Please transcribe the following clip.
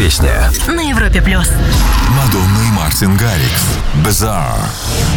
песня. На Европе+. Мадонна и Мартин Гаррикс. Bizarre.